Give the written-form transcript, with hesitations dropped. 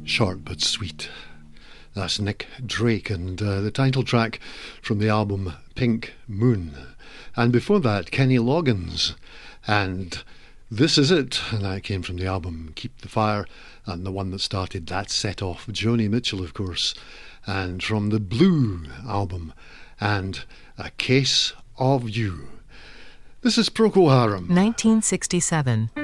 Short but sweet. That's Nick Drake and the title track from the album Pink Moon. And before that, Kenny Loggins and This Is It, and that came from the album Keep the Fire, and the one that started that set off, Joni Mitchell, of course, and from the Blue album, and A Case of You. This is Procol Harum. 1967.